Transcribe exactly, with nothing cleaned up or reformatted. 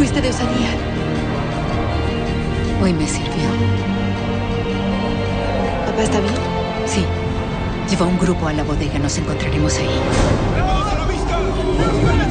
fuiste de osadía. Hoy me sirvió. ¿Papá está bien? Sí. Lleva un grupo a la bodega. Nos encontraremos ahí. ¡Vamos a la vista!